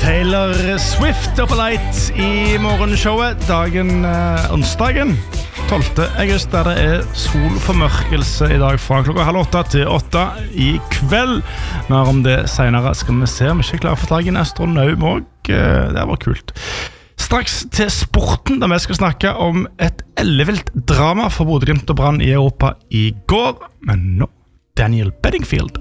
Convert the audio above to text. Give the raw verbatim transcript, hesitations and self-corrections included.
Taylor Swift Up A Light I morgenshowet dagen eh, onsdagen tolvte august der det er solformørkelse I dag fra klokka halv åtte til åtte I kveld. Mer om det senere skal vi se om vi ikke klarer å få tag I en astronaut også. Eh, det var kult. Straks til sporten der vi skal snakke om et ellevilt drama for Bodø Glimt og Brann I Europa I går. Men nå Daniel Bedingfield.